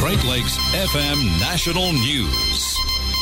Great Lakes FM National News.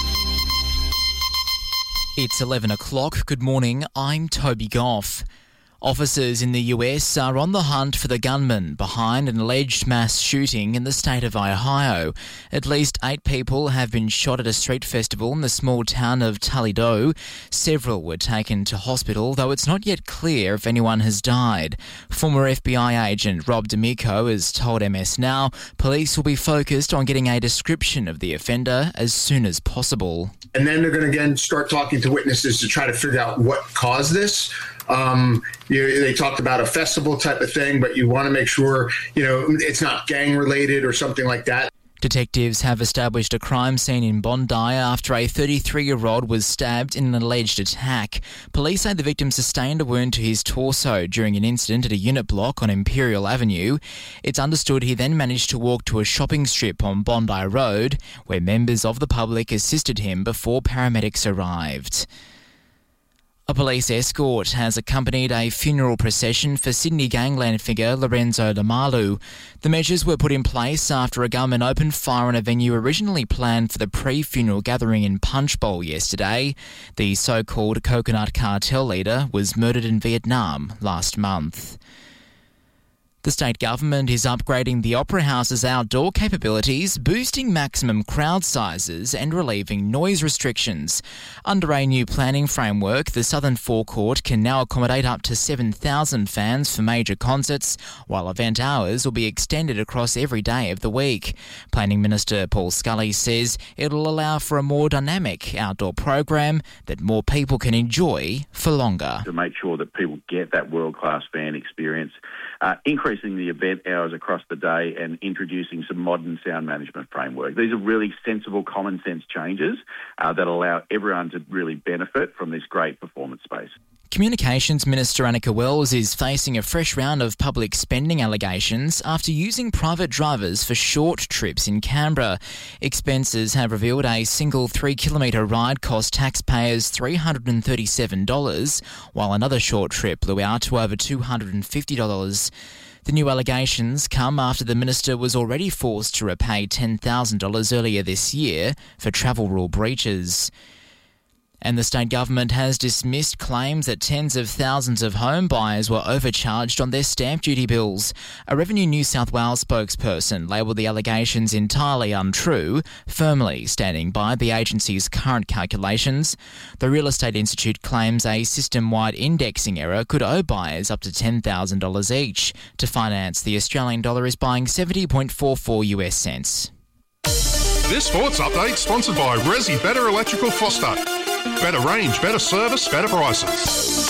It's 11 o'clock. Good morning. I'm Toby Goff. Officers in the US are on the hunt for the gunman behind an alleged mass shooting in the state of Ohio. At least 8 people have been shot at a street festival in the small town of Toledo. Several were taken to hospital, though it's not yet clear if anyone has died. Former FBI agent Rob D'Amico has told MS Now police will be focused on getting a description of the offender as soon as possible. And then they're going to again start talking to witnesses to try to figure out what caused this. They talked about a festival type of thing, but you want to make sure, it's not gang related or something like that. Detectives have established a crime scene in Bondi after a 33-year-old was stabbed in an alleged attack. Police say the victim sustained a wound to his torso during an incident at a unit block on Imperial Avenue. It's understood he then managed to walk to a shopping strip on Bondi Road, where members of the public assisted him before paramedics arrived. A police escort has accompanied a funeral procession for Sydney gangland figure Lorenzo Lamalu. The measures were put in place after a gunman opened fire on a venue originally planned for the pre-funeral gathering in Punch Bowl yesterday. The so-called Coconut Cartel leader was murdered in Vietnam last month. The state government is upgrading the Opera House's outdoor capabilities, boosting maximum crowd sizes and relieving noise restrictions. Under a new planning framework, the Southern Forecourt can now accommodate up to 7,000 fans for major concerts, while event hours will be extended across every day of the week. Planning Minister Paul Scully says it'll allow for a more dynamic outdoor program that more people can enjoy for longer. To make sure that people get that world-class fan experience, increasing the event hours across the day and introducing some modern sound management framework. These are really sensible, common sense changes that allow everyone to really benefit from this great performance space. Communications Minister Annika Wells is facing a fresh round of public spending allegations after using private drivers for short trips in Canberra. Expenses have revealed a single 3-kilometre ride cost taxpayers $337, while another short trip blew out to over $250. The new allegations come after the minister was already forced to repay $10,000 earlier this year for travel rule breaches. And the state government has dismissed claims that tens of thousands of home buyers were overcharged on their stamp duty bills. A Revenue New South Wales spokesperson labelled the allegations entirely untrue, firmly standing by the agency's current calculations. The Real Estate Institute claims a system-wide indexing error could owe buyers up to $10,000 each. To finance, the Australian dollar is buying 70.44 US cents. This sports update sponsored by Resi Better Electrical Foster. Better range, better service, better prices.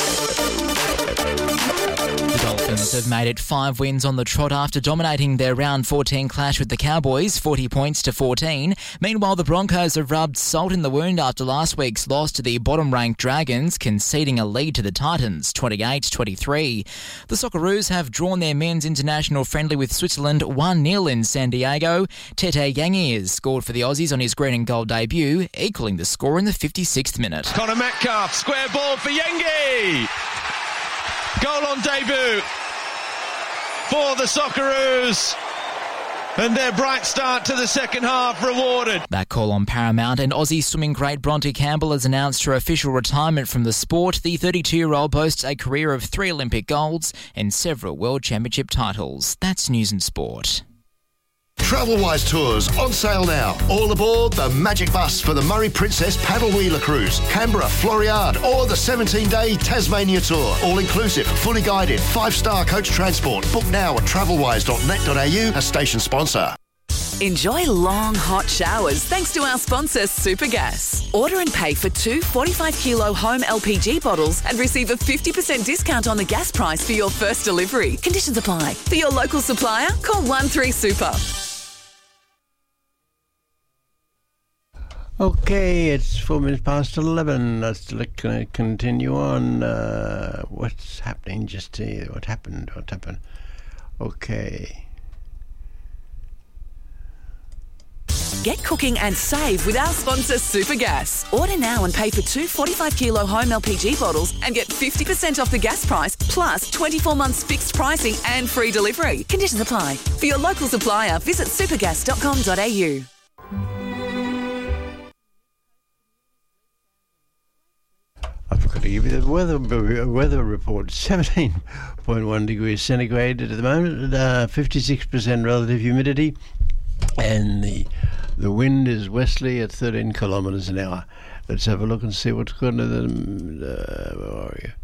The Dolphins have made it 5 wins on the trot after dominating their round 14 clash with the Cowboys, 40 points to 14. Meanwhile, the Broncos have rubbed salt in the wound after last week's loss to the bottom-ranked Dragons, conceding a lead to the Titans, 28-23. The Socceroos have drawn their men's international friendly with Switzerland 1-0 in San Diego. Tete Yangi has scored for the Aussies on his green and gold debut, equaling the score in the 56th minute. Connor Metcalf, square ball for Yangi. Goal on debut for the Socceroos. And their bright start to the second half rewarded. That call on Paramount, and Aussie swimming great Bronte Campbell has announced her official retirement from the sport. The 32-year-old boasts a career of 3 Olympic golds and several World Championship titles. That's News and Sport. Travelwise Tours on sale now. All aboard the Magic Bus for the Murray Princess Paddle Wheeler Cruise, Canberra, Floriade, or the 17-day Tasmania Tour. All inclusive, fully guided, 5-star coach transport. Book now at travelwise.net.au, a station sponsor. Enjoy long, hot showers thanks to our sponsor, Supergas. Order and pay for 2 45-kilo home LPG bottles and receive a 50% discount on the gas price for your first delivery. Conditions apply. For your local supplier, call 13-SUPER. Okay, it's 4 minutes past 11. Let's continue on. What's happening? Just see what happened. Okay. Get cooking and save with our sponsor, Supergas. Order now and pay for 2 45-kilo home LPG bottles and get 50% off the gas price, plus 24 months fixed pricing and free delivery. Conditions apply. For your local supplier, visit supergas.com.au. I forgot to give you the weather report. 17.1 degrees centigrade at the moment, 56% relative humidity, and the wind is westerly at 13 kilometres an hour. Let's have a look and see what's going on. Where are you?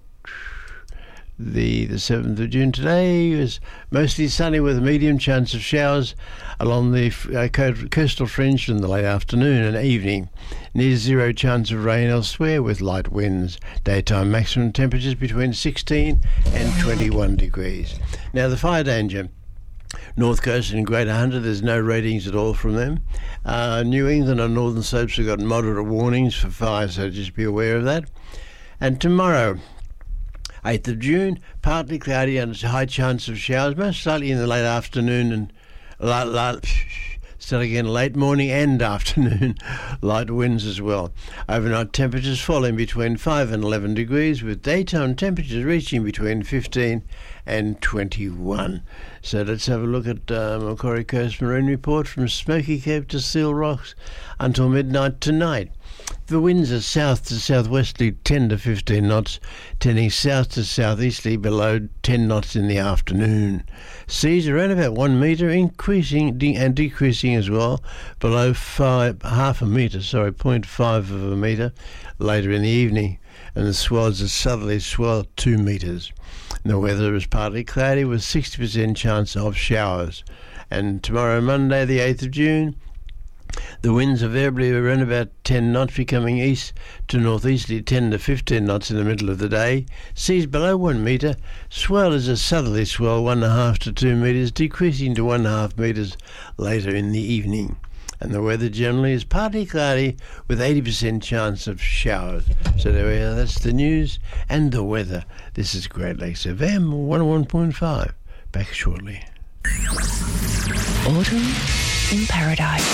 The 7th of June today is mostly sunny with a medium chance of showers along the coastal fringe in the late afternoon and evening. Near zero chance of rain elsewhere with light winds. Daytime maximum temperatures between 16 and 21 degrees. Now the fire danger. North Coast and Greater Hunter, there's no ratings at all from them. New England and Northern Slopes have got moderate warnings for fire, so just be aware of that. And tomorrow, 8th of June, partly cloudy and a high chance of showers, most likely in the late afternoon and late morning and afternoon, light winds as well. Overnight temperatures falling between 5 and 11 degrees, with daytime temperatures reaching between 15 and 21. So let's have a look at Macquarie Coast Marine Report from Smoky Cape to Seal Rocks until midnight tonight. The winds are south to southwesterly 10 to 15 knots, tending south to southeasterly below 10 knots in the afternoon. Seas around about 1 metre, increasing and decreasing as well, below 0.5 of a metre later in the evening, and the swells are southerly swell 2 metres. The weather is partly cloudy with 60% chance of showers. And tomorrow, Monday, the 8th of June, the winds are variably around about 10 knots, becoming east to northeasterly 10 to 15 knots in the middle of the day. Seas below 1 metre. Swell is a southerly swell, 1.5 to 2 metres, decreasing to 1.5 metres later in the evening. And the weather generally is partly cloudy with 80% chance of showers. So there we are, that's the news and the weather. This is Great Lakes FM 101.5. Back shortly. Autumn in Paradise.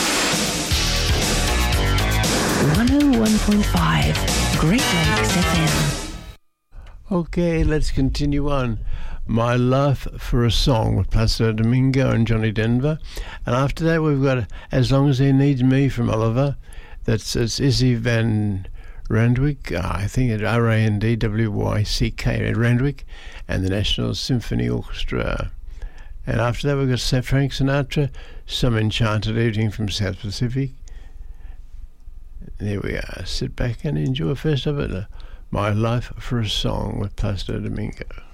101.5 Great Lakes FM. Okay, let's continue on. My Life for a Song with Placido Domingo and Johnny Denver. And after that, we've got As Long as He Needs Me from Oliver. It's Izzy Van Randwyk, I think it's Randwyck, Randwyk, and the National Symphony Orchestra. And after that, we've got Frank Sinatra, Some Enchanted Evening from South Pacific. There we are. Sit back and enjoy first of it, My Life for a Song with Placido Domingo.